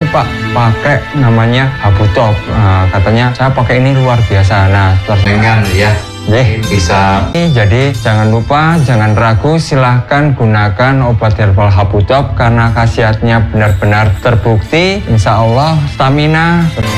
Pak, pakai namanya Habutop. Katanya saya pakai ini luar biasa. Nah, dengan ya. Bisa. Jadi jangan lupa, jangan ragu, silahkan gunakan obat herbal Habutop karena khasiatnya benar-benar terbukti. Insya Allah stamina.